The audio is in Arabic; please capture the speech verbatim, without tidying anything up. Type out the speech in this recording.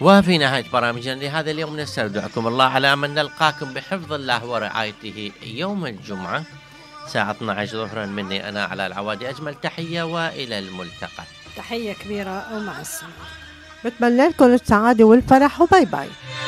وفي نهاية برامجنا لهذا اليوم نستودعكم الله على أن نلقاكم بحفظ الله ورعايته يوم الجمعة الساعة اثنتي عشرة ظهرا. مني أنا على العوادي أجمل تحية وإلى الملتقى. تحية كبيرة ومع السلامة. بتمنى لكم السعادة والفرح وباي باي.